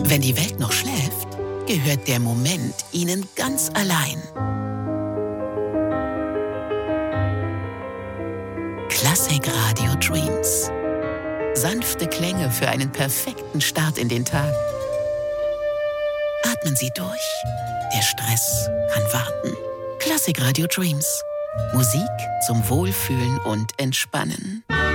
Wenn die Welt noch schläft, gehört der Moment Ihnen ganz allein. Classic Radio Dreams. Sanfte Klänge für einen perfekten Start in den Tag. Atmen Sie durch. Der Stress kann warten. Classic Radio Dreams. Musik zum Wohlfühlen und Entspannen.